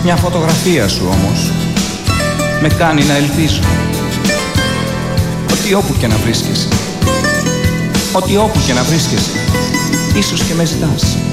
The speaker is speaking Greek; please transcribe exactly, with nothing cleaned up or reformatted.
Μια φωτογραφία σου όμως με κάνει να ελπίζω ότι όπου και να βρίσκεσαι, ότι όπου και να βρίσκεσαι, ίσως και με ζητάς.